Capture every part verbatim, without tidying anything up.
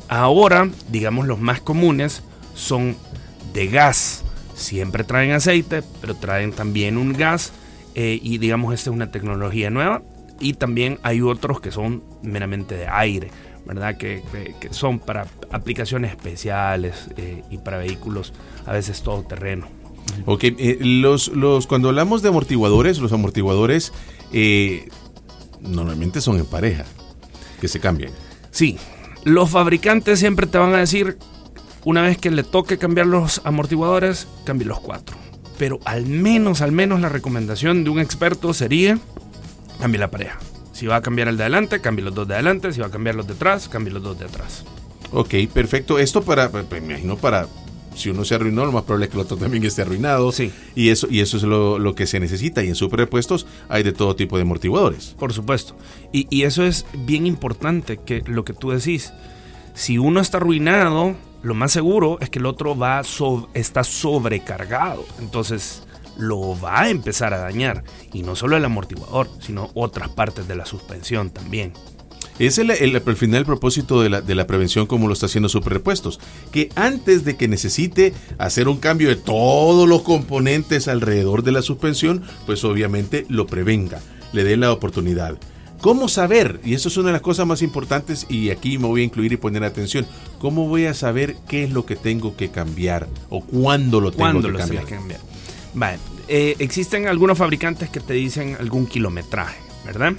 Ahora, digamos, los más comunes son de gas. Siempre traen aceite, pero traen también un gas. Eh, y digamos, esta es una tecnología nueva. Y también hay otros que son meramente de aire, ¿verdad? Que, que, que son para aplicaciones especiales eh, y para vehículos a veces todoterreno. Ok, eh, los, los, cuando hablamos de amortiguadores, los amortiguadores eh, normalmente son en pareja, que se cambian. Sí, los fabricantes siempre te van a decir, una vez que le toque cambiar los amortiguadores, cambie los cuatro. Pero al menos, al menos la recomendación de un experto sería, cambie la pareja. Si va a cambiar el de adelante, cambie los dos de adelante. Si va a cambiar los de atrás, cambie los dos de atrás. Ok, perfecto. Esto para, me imagino para, si uno se arruinó, lo más probable es que el otro también esté arruinado. Sí. Y eso, y eso es lo, lo que se necesita. Y en superrepuestos hay de todo tipo de amortiguadores. Por supuesto. Y, y eso es bien importante, que lo que tú decís. Si uno está arruinado, lo más seguro es que el otro va so, está sobrecargado. Entonces lo va a empezar a dañar. Y no solo el amortiguador, sino otras partes de la suspensión también. Es el, el, el final el propósito de la, de la prevención, como lo está haciendo Superrepuestos, que antes de que necesite hacer un cambio de todos los componentes alrededor de la suspensión, pues obviamente lo prevenga, le dé la oportunidad. ¿Cómo saber? Y eso es una de las cosas más importantes, y aquí me voy a incluir y poner atención. ¿Cómo voy a saber qué es lo que tengo que cambiar o cuándo lo tengo ¿Cuándo que lo cambiar? que cambiar? Vale, eh, existen algunos fabricantes que te dicen algún kilometraje, ¿verdad?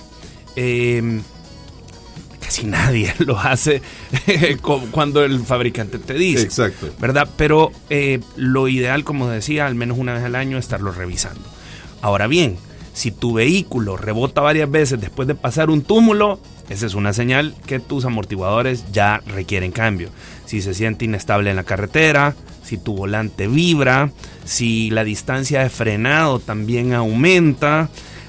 Eh, casi nadie lo hace cuando el fabricante te dice. Exacto. ¿Verdad? Pero eh, lo ideal, como decía, al menos una vez al año estarlo revisando. Ahora bien, si tu vehículo rebota varias veces después de pasar un túmulo, esa es una señal que tus amortiguadores ya requieren cambio. Si se siente inestable en la carretera, si tu volante vibra, si la distancia de frenado también aumenta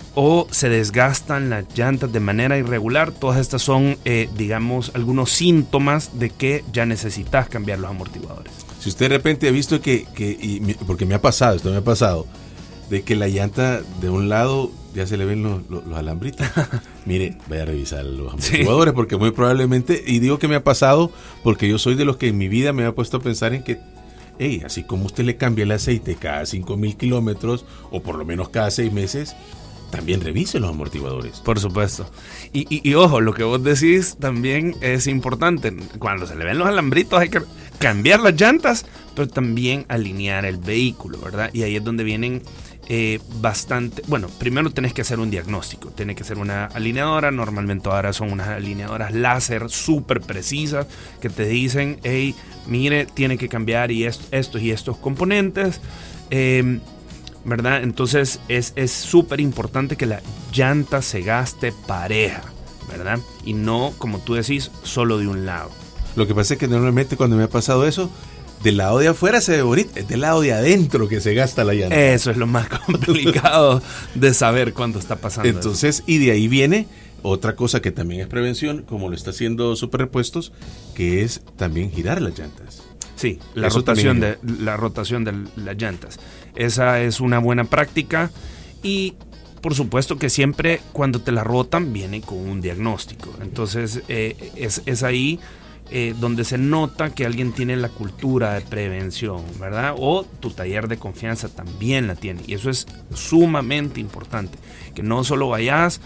o se desgastan las llantas de manera irregular, todas estas son, eh, digamos, algunos síntomas de que ya necesitas cambiar los amortiguadores. Si usted de repente ha visto que, que y, porque me ha pasado, esto me ha pasado, de que la llanta de un lado ya se le ven los, los, los alambritos. Mire, vaya a revisar los amortiguadores, sí, porque muy probablemente, y digo que me ha pasado porque yo soy de los que en mi vida me ha puesto a pensar en que, hey, así como usted le cambia el aceite cada cinco mil kilómetros, o por lo menos cada seis meses, también revise los amortiguadores. Por supuesto. Y, y, y ojo, lo que vos decís también es importante. Cuando se le ven los alambritos hay que cambiar las llantas, pero también alinear el vehículo, ¿verdad? Y ahí es donde vienen eh, bastante... Bueno, primero tenés que hacer un diagnóstico. Tenés que hacer una alineadora. Normalmente ahora son unas alineadoras láser súper precisas que te dicen, hey, mire, tiene que cambiar y esto, estos y estos componentes. Eh... ¿verdad? Entonces es es súper importante que la llanta se gaste pareja, ¿verdad? Y no, como tú decís, solo de un lado. Lo que pasa es que normalmente cuando me ha pasado eso, del lado de afuera se ve bonito, es del lado de adentro que se gasta la llanta. Eso es lo más complicado de saber cuándo está pasando. Entonces, eso. Y de ahí viene otra cosa que también es prevención, como lo está haciendo Superrepuestos, que es también girar las llantas. Sí, la rotación, de, la rotación de las llantas. Esa es una buena práctica y por supuesto que siempre cuando te la rotan viene con un diagnóstico. Entonces eh, es, es ahí eh, donde se nota que alguien tiene la cultura de prevención, ¿verdad? O tu taller de confianza también la tiene. Y eso es sumamente importante. Que no solo vayas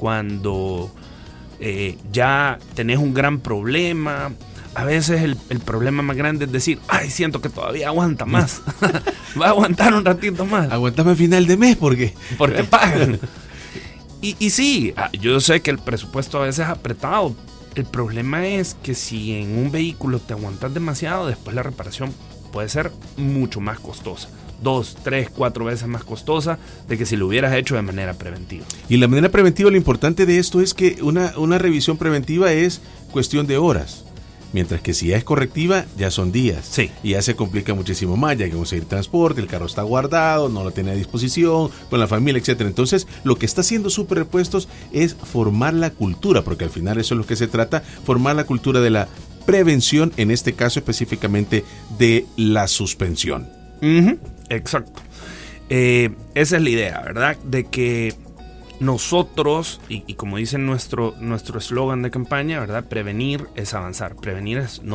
cuando eh, ya tenés un gran problema. A veces el, el problema más grande es decir, ay, siento que todavía aguanta más. Va a aguantar un ratito más. Aguantame a final de mes porque... Porque pagan. Y, y sí, yo sé que el presupuesto a veces es apretado. El problema es que si en un vehículo te aguantas demasiado, después la reparación puede ser mucho más costosa. Dos, tres, cuatro veces más costosa de que si lo hubieras hecho de manera preventiva. Y la manera preventiva, lo importante de esto es que una, una revisión preventiva es cuestión de horas. Mientras que si ya es correctiva, ya son días. Sí. Y ya se complica muchísimo más, ya hay que conseguir transporte, el carro está guardado, no lo tiene a disposición, con la familia, etcétera. Entonces, lo que está haciendo Superrepuestos es formar la cultura, porque al final eso es lo que se trata, formar la cultura de la prevención, en este caso específicamente de la suspensión. Uh-huh. Exacto. Eh, esa es la idea, ¿verdad? De que nosotros, y, y como dice nuestro nuestro eslogan de campaña, ¿verdad? Prevenir es avanzar. Prevenir es no